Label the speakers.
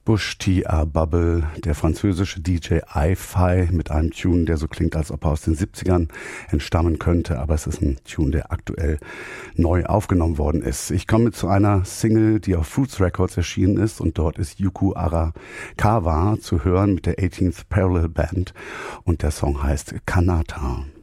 Speaker 1: Bush T.R. Bubble, der französische DJ Hi-Fi mit einem Tune, der so klingt, als ob er aus den 70ern entstammen könnte, aber es ist ein Tune, der aktuell neu aufgenommen worden ist. Ich komme zu einer Single, die auf Fruits Records erschienen ist, und dort ist Yuku Arakawa zu hören mit der 18th Parallel Band und der Song heißt Kanata.